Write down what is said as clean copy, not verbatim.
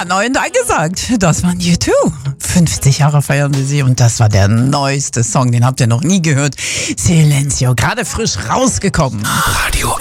Ja, neu und angesagt. Das waren U2. 50 Jahre feiern wir sie und das war der neueste Song, den habt ihr noch nie gehört. Silencio, gerade frisch rausgekommen. Radio